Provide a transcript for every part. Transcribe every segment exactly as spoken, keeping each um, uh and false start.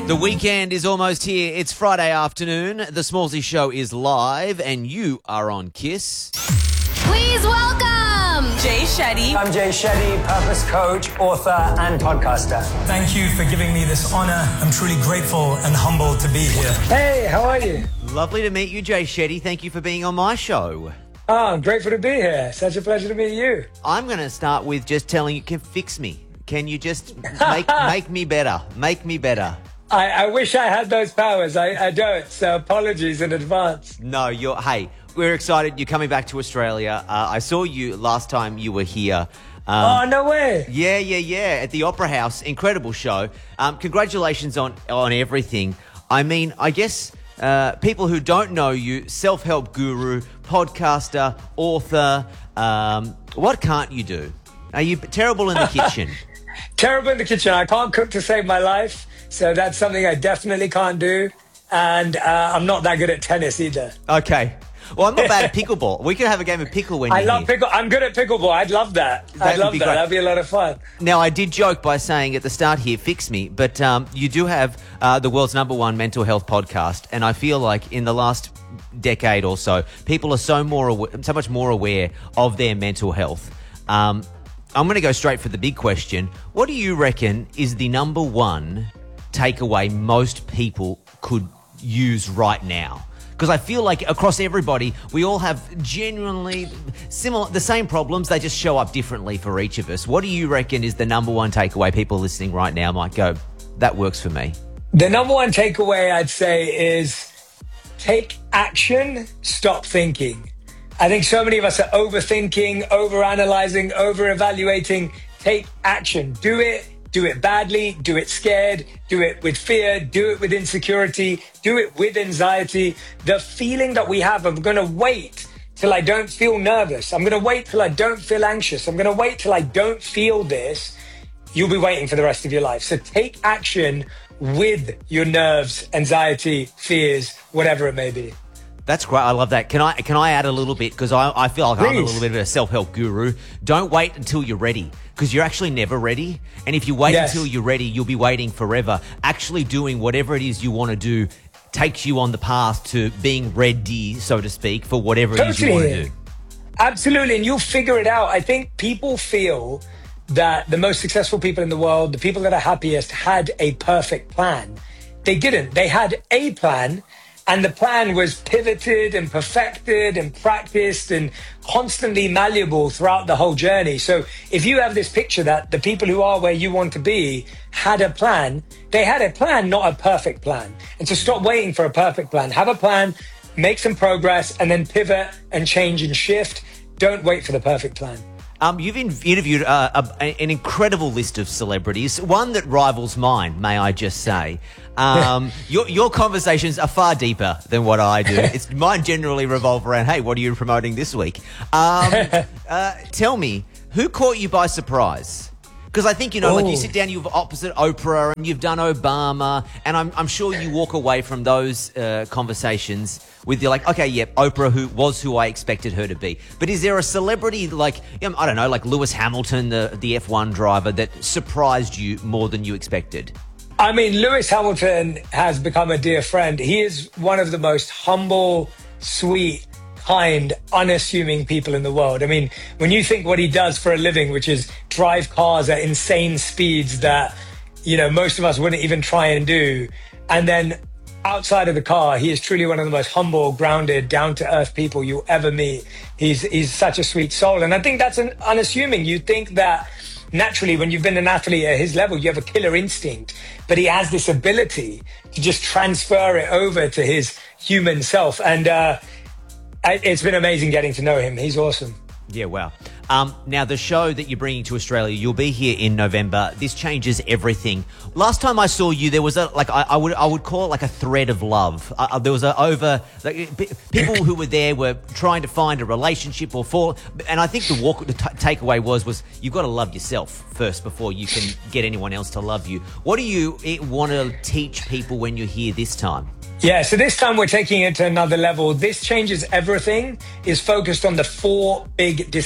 The weekend is almost here. It's Friday afternoon. The Smallsy Show is live and you are on Kiss. Please welcome Jay Shetty. I'm Jay Shetty, purpose coach, author, and podcaster. Thank you for giving me this honor. I'm truly grateful and humbled to be here. Hey, how are you? Lovely to meet you, Jay Shetty. Thank you for being on my show. Oh, I'm grateful to be here. Such a pleasure to meet you. I'm going to start with just telling you, can fix me. Can you just make make me better? Make me better. I, I wish I had those powers. I, I don't, so apologies in advance. No, you're, hey, we're excited. You're coming back to Australia. Uh, I saw you last time you were here. Um, oh, no way. Yeah, yeah, yeah. At the Opera House. Incredible show. Um, congratulations on, on everything. I mean, I guess uh, people who don't know you, self-help guru, podcaster, author, um, what can't you do? Are you terrible in the kitchen? Terrible in the kitchen. I can't cook to save my life, so that's something I definitely can't do. And uh, I'm not that good at tennis either. Okay. Well, I'm not bad at pickleball. We could have a game of pickle when I you're love here. pickle. I'm good at pickleball. I'd love that. That I'd would love be that. great. That'd be a lot of fun. Now, I did joke by saying at the start here, fix me, but um, you do have uh, the world's number one mental health podcast, and I feel like in the last decade or so, people are so more awa- so much more aware of their mental health. Um, I'm going to go straight for the big question. What do you reckon is the number one takeaway most people could use right now? Because I feel like across everybody, we all have genuinely similar, the same problems. They just show up differently for each of us. What do you reckon is the number one takeaway people listening right now might go, that works for me? The number one takeaway I'd say is take action, stop thinking. I think so many of us are overthinking, overanalyzing, over-evaluating. Take action. Do it. Do it badly. Do it scared. Do it with fear. Do it with insecurity. Do it with anxiety. The feeling that we have of, I'm going to wait till I don't feel nervous. I'm going to wait till I don't feel anxious. I'm going to wait till I don't feel this. You'll be waiting for the rest of your life. So take action with your nerves, anxiety, fears, whatever it may be. That's great. I love that. Can I can I add a little bit? Because I, I feel like I'm a Please. little bit of a self-help guru. Don't wait until you're ready, because you're actually never ready. And if you wait Yes. until you're ready, you'll be waiting forever. Actually doing whatever it is you want to do takes you on the path to being ready, so to speak, for whatever it is you want to do. Absolutely. And you'll figure it out. I think people feel that the most successful people in the world, the people that are happiest, had a perfect plan. They didn't. They had a plan. And the plan was pivoted and perfected and practiced and constantly malleable throughout the whole journey. So if you have this picture that the people who are where you want to be had a plan, they had a plan, not a perfect plan. And so stop waiting for a perfect plan. Have a plan, make some progress, and then pivot and change and shift. Don't wait for the perfect plan. Um, you've in- interviewed uh, a, an incredible list of celebrities, one that rivals mine, may I just say. Um, your, your conversations are far deeper than what I do. It's mine generally revolve around, hey, what are you promoting this week? Um, uh, tell me, who caught you by surprise? Because I think, you know, Oh. like you sit down, you've opposite Oprah and you've done Obama, and I'm, I'm sure you walk away from those uh, conversations with you're like, okay, yep, Oprah who was who I expected her to be. But is there a celebrity like, you know, I don't know, like Lewis Hamilton, the, the F one driver, that surprised you more than you expected? I mean, Lewis Hamilton has become a dear friend. He is one of the most humble, sweet, kind, unassuming people in the world. I mean, when you think what he does for a living, which is drive cars at insane speeds that, you know, most of us wouldn't even try and do. And then outside of the car, he is truly one of the most humble, grounded, down-to-earth people you'll ever meet. He's, he's such a sweet soul. And I think that's an unassuming. You think that naturally, when you've been an athlete at his level, you have a killer instinct, but he has this ability to just transfer it over to his human self. And uh, it's been amazing getting to know him. He's awesome. Yeah, wow. Um, now, the show that you're bringing to Australia, you'll be here in November. This changes everything. Last time I saw you, there was a like I, I would I would call it like a thread of love. Uh, there was a over like, p- people who were there were trying to find a relationship or fall. And I think the walk the t- takeaway was was you've got to love yourself first before you can get anyone else to love you. What do you want to teach people when you're here this time? Yeah, so this time we're taking it to another level. This changes everything is focused on the four big decisions of life.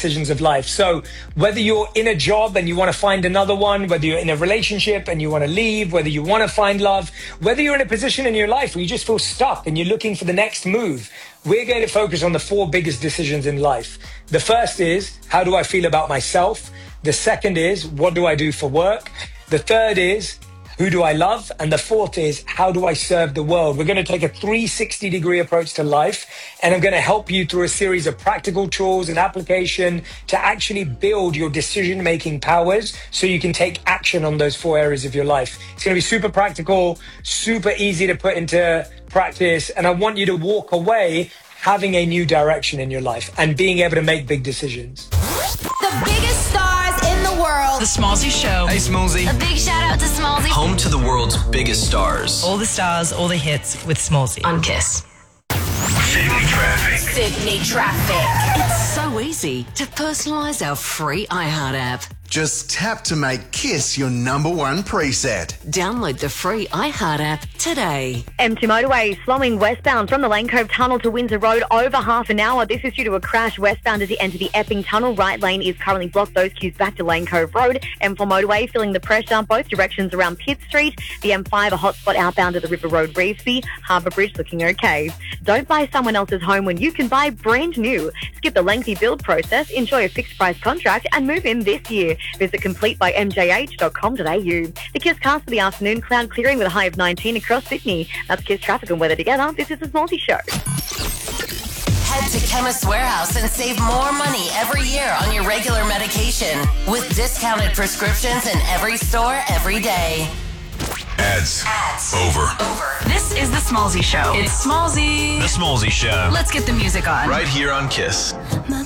life. So whether you're in a job and you want to find another one, whether you're in a relationship and you want to leave, whether you want to find love, whether you're in a position in your life where you just feel stuck and you're looking for the next move, we're going to focus on the four biggest decisions in life. The first is, how do I feel about myself? The second is, what do I do for work? The third is, who do I love? And the fourth is, how do I serve the world? We're going to take a three sixty degree approach to life, and I'm going to help you through a series of practical tools and application to actually build your decision-making powers so you can take action on those four areas of your life. It's going to be super practical, super easy to put into practice, and I want you to walk away having a new direction in your life and being able to make big decisions. The biggest stars in the world. The Smallzy Show. Hey, Smallzy. A big shout out to Smallzy. Home to the world's biggest stars. All the stars, all the hits with Smallzy. On Kiss. Sydney traffic. Sydney traffic. It's so easy to personalise our free iHeart app. Just tap to make Kiss your number one preset. Download the free iHeart app today. M two motorway slowing westbound from the Lane Cove Tunnel to Windsor Road over half an hour. This is due to a crash westbound as you enter the Epping Tunnel. Right lane is currently blocked. Those queues back to Lane Cove Road. M four motorway feeling the pressure both directions around Pitt Street. The M five a hotspot outbound to the River Road Revesby. Harbour Bridge looking okay. Don't buy someone else's home when you can buy brand new. Skip the lengthy build process, enjoy a fixed price contract and move in this year. Visit complete by m j h dot com dot a u. The Kiss cast for the afternoon, cloud clearing with a high of nineteen across Sydney. That's Kiss traffic and weather together. This is the Smallzy Show. Head to Chemist Warehouse and save more money every year on your regular medication with discounted prescriptions in every store every day. Ads. Ads. Over. Over. This is the Smallzy Show. It's Smallzy. The Smallzy Show. Let's get the music on. Right here on Kiss. My